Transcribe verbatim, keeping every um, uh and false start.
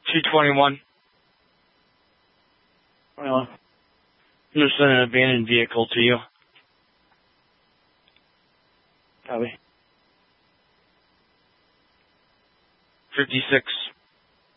two twenty-one. Well, There's an abandoned vehicle to you. Copy. fifty-six.